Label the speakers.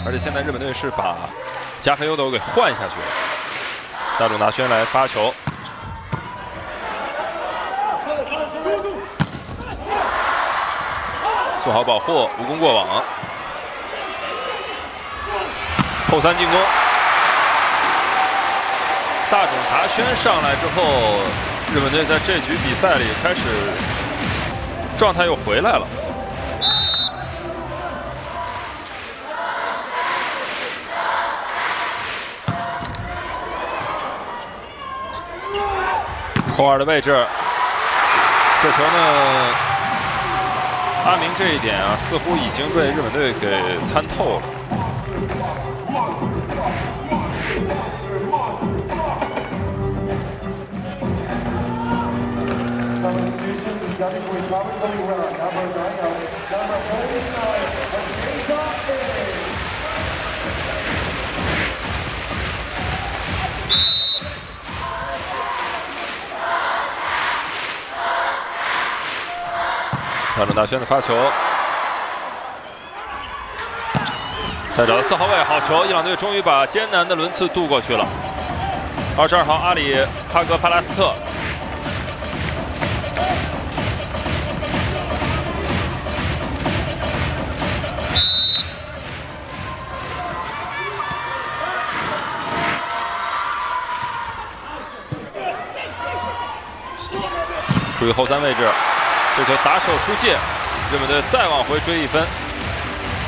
Speaker 1: 而且现在日本队是把加菲欧斗给换下去了。大冢达宣来发球，做好保护，无功过网。后三进攻，大冢达宣上来之后，日本队在这局比赛里开始状态又回来了。 后二的位置，这球呢，阿明这一点啊，似乎已经被日本队给参透了。大冢达宣的发球，再找4号位，好球！伊朗队终于把艰难的轮次渡过去了。22号阿里哈格帕拉斯特，处于后三位置。 这球打手出界，日本队再往回追1分。